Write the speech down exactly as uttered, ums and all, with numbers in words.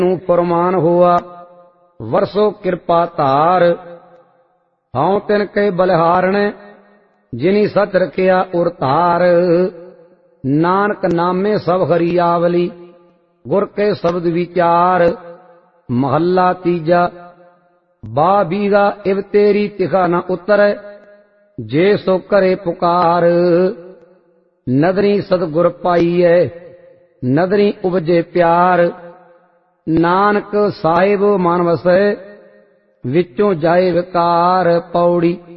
ਨੂੰ ਫਰਮਾਨ ਹੋਆ ਵਰਸੋ ਕਿਰਪਾ ਧਾਰ। ਹਉ ਤਿਨ ਕੇ ਬਲਿਹਾਰਣ ਜਿਨੀ ਸਚ ਰਖਿਆ ਉਰ ਧਾਰ। ਨਾਨਕ ਨਾਮੇ ਸਭ ਹਰੀ ਆਵਲੀ ਗੁਰ ਕੇ ਸ਼ਬਦ ਵਿਚਾਰ। ਮਹੱਲਾ ਤੀਜਾ। ਬਾ ਬੀਗਾ ਇਵ ਤੇਰੀ ਤਿਖਾ ਨ ਉਤਰੈ ਜੇ ਸੋ ਕਰੇ ਪੁਕਾਰ। ਨਦਰੀ ਸਤਿਗੁਰ ਪਾਈਐ ਨਦਰੀ ਉਪਜੇ ਪਿਆਰ। ਨਾਨਕ ਸਾਹਿਬ ਮਨ ਵਸੈ ਵਿੱਚੋਂ ਜਾਏ ਵਿਕਾਰ। ਪੌੜੀ।